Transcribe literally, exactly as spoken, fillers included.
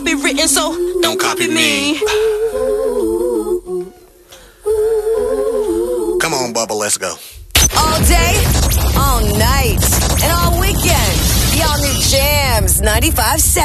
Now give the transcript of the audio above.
copywritten, so don't copy me. Come on, Bubba, let's go. All day, all night, and all weekend. The all new Jams ninety-five point seven.